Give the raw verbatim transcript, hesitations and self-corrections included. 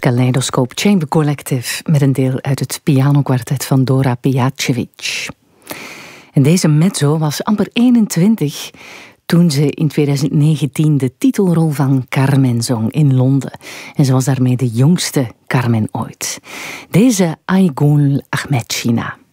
Kaleidoscope Chamber Collective met een deel uit het pianokwartet van Dora Pejacevic. En deze mezzo was amper eenentwintig toen ze in twintig negentien de titelrol van Carmen zong in Londen. En ze was daarmee de jongste Carmen ooit. Deze Aygul Ahmedchina.